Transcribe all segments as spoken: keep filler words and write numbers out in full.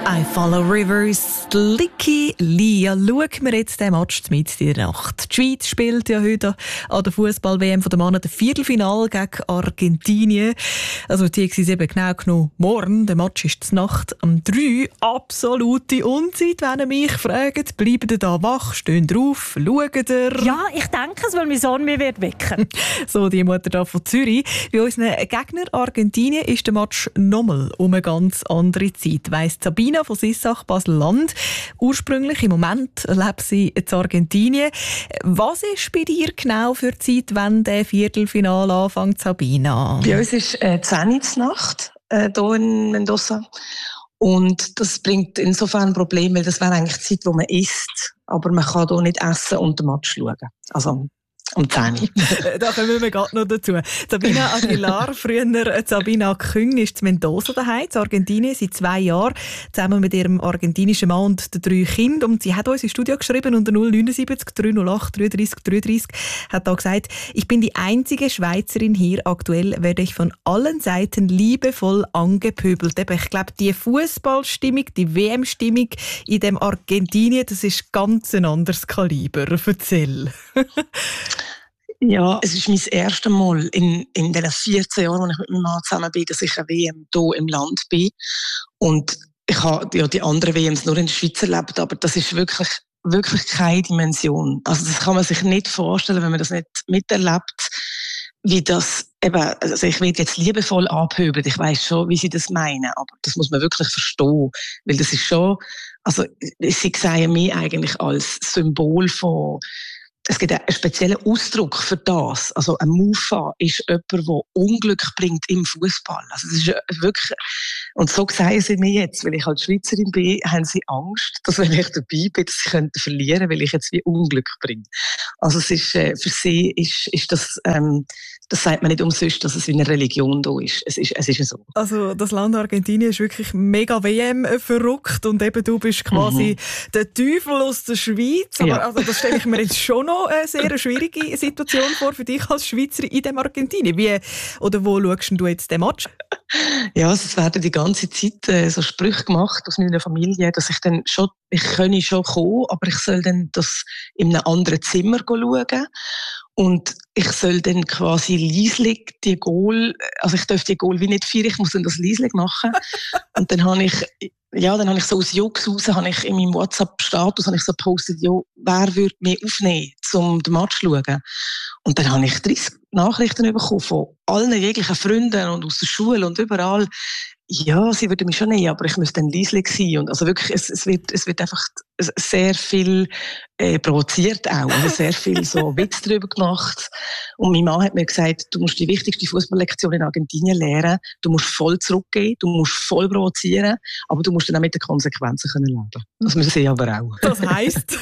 I Follow Rivers, Licky Lia. Schauen wir jetzt den Match mit in der Nacht. Die Schweiz spielt ja heute an der Fußball-W M von der Männer das Viertelfinale gegen Argentinien. Also die sind eben genau genommen morgen. Der Match ist zur Nacht um drei. Absolute Unzeit, wenn ihr mich fragt. Bleibt ihr da wach, stehen drauf, schaut ihr? Ja, ich denke es, weil mein Sohn mich wird wecken. So, die Mutter da von Zürich. Bei unseren Gegner Argentinien ist der Match nochmal um eine ganz andere Zeit, weiss Sabina von Sissach Basel-Land. Ursprünglich, im Moment, lebt sie in Argentinien. Was ist bei dir genau für die Zeit, wenn der Viertelfinale anfängt, Sabina? Bei uns ist äh, zehn Uhr Nacht äh, hier in Mendoza. Und das bringt insofern Probleme, weil das wäre eigentlich die Zeit, wo man isst. Aber man kann hier nicht essen und den Match schauen. Also um zehn Uhr. Da kommen wir gerade noch dazu. Sabina Aguilar, früher Sabina Küng, ist in Mendoza daheim, in Argentinien, seit zwei Jahren, zusammen mit ihrem argentinischen Mann und den drei Kindern. Und sie hat uns ins Studio geschrieben, unter null neun sieben drei null acht drei drei drei drei, hat da gesagt, ich bin die einzige Schweizerin hier. Aktuell werde ich von allen Seiten liebevoll angepöbelt. Eben, ich glaube, die Fußballstimmung, die W M-Stimmung in dem Argentinien, das ist ganz ein anderes Kaliber. Erzähl. Ja, es ist mein erstes Mal in, in den vierzehn Jahren, als ich mit meinem Mann zusammen bin, dass ich eine W M hier im Land bin. Und ich habe ja die anderen W Ms nur in der Schweiz erlebt, aber das ist wirklich, wirklich keine Dimension. Also das kann man sich nicht vorstellen, wenn man das nicht miterlebt, wie das eben, also ich werde jetzt liebevoll abhöbeln. Ich weiss schon, wie sie das meinen, aber das muss man wirklich verstehen, weil das ist schon, also sie sehen mich eigentlich als Symbol von. Es gibt einen speziellen Ausdruck für das. Also ein Mufa ist jemand, der Unglück bringt im Fußball. Also das ist wirklich, und so sagen sie mir jetzt, weil ich als Schweizerin bin, haben sie Angst, dass wenn ich dabei bin, dass sie könnten verlieren, weil ich jetzt wie Unglück bringe. Also es ist, äh, für sie ist, ist das, ähm, das sagt man nicht umsonst, dass es wie eine Religion da ist. Es ist, es ist so. Also das Land Argentinien ist wirklich mega W M verrückt und eben du bist quasi mhm. der Teufel aus der Schweiz. Aber ja. Also das stelle ich mir jetzt schon noch eine sehr schwierige Situation vor für dich als Schweizer in dem Argentinien. Wie, oder wo schaust du jetzt den Match? Ja, es werden die ganze Zeit äh, so Sprüche gemacht aus meiner Familie, dass ich dann schon, ich könne schon kommen, aber ich soll dann das in einem anderen Zimmer schauen. Und ich soll dann quasi leislich die Goal, also ich darf die Goal wie nicht feiern, ich muss dann das leislich machen. Und dann habe ich, ja, dann habe ich so aus Jux raus, habe ich in meinem WhatsApp-Status habe ich so gepostet, ja, wer würde mich aufnehmen, um den Match zu schauen? Und dann habe ich dreißig Nachrichten bekommen von allen jeglichen Freunden und aus der Schule und überall. Ja, sie würden mich schon nehmen, aber ich müsste dann leislich sein. Und also wirklich, es, es, wird, es wird einfach sehr viel äh, provoziert auch. Also sehr viel so Witz darüber gemacht. Und mein Mann hat mir gesagt, du musst die wichtigste Fußballlektion in Argentinien lernen. Du musst voll zurückgehen, du musst voll provozieren, aber du musst dann auch mit den Konsequenzen können leben. Das müssen sie aber auch. Das heisst?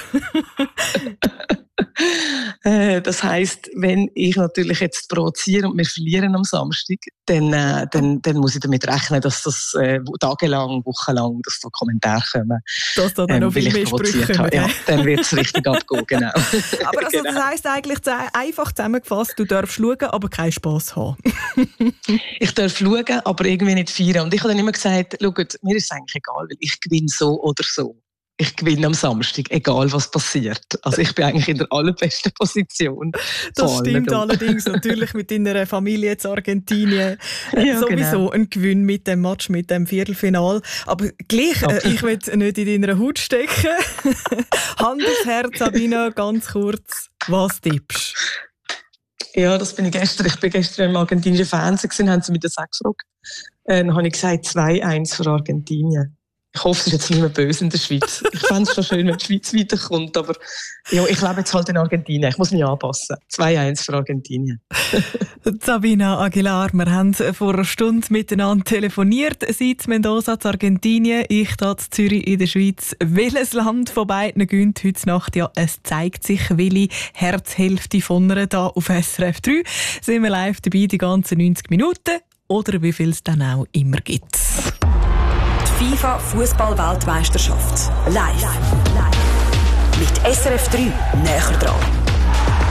Das heisst, wenn ich natürlich jetzt provoziere und wir verlieren am Samstag, dann, äh, dann, dann muss ich damit rechnen, dass das äh, tagelang, wochenlang, dass da Kommentare kommen. Dass da dann ähm, noch viel mehr Sprüche kommen. Ja, dann wird es richtig abgehen, genau. Aber also, genau. Das heisst eigentlich einfach zusammengefasst, du darfst schauen, aber keinen Spass haben. Ich darf schauen, aber irgendwie nicht feiern. Und ich habe dann immer gesagt, schaut, mir ist es eigentlich egal, weil ich gewinne so oder so. Ich gewinne am Samstag, egal was passiert. Also ich bin eigentlich in der allerbesten Position. Das stimmt allerdings. Natürlich mit deiner Familie in Argentinien. Ja, sowieso genau. ein Gewinn mit dem Match, mit dem Viertelfinal. Aber gleich, äh, ich will nicht in deiner Haut stecken. Hand aufs Herz, Sabina, ganz kurz. Was tippst du? Ja, das bin ich gestern. Ich bin gestern im argentinischen Fernsehen gesehen, haben sie mich das auch gefragt. Äh, dann habe ich gesagt, zwei eins für Argentinien. Ich hoffe, es ist jetzt nicht mehr böse in der Schweiz. Ich fände es schon schön, wenn die Schweiz weiterkommt, aber ja, ich lebe jetzt halt in Argentinien. Ich muss mich anpassen. zwei eins für Argentinien. Sabina Aguilar, wir haben vor einer Stunde miteinander telefoniert. Sie in Mendoza, in Argentinien, ich hier in Zürich in der Schweiz. Welches Land von beiden gönnt heute Nacht? Ja, es zeigt sich, welche Herzhälfte von einer da auf S R F drei. Sind wir live dabei die ganzen neunzig Minuten oder wie viel es dann auch immer gibt. FIFA Fußball-Weltmeisterschaft. Live. Mit S R F drei näher dran.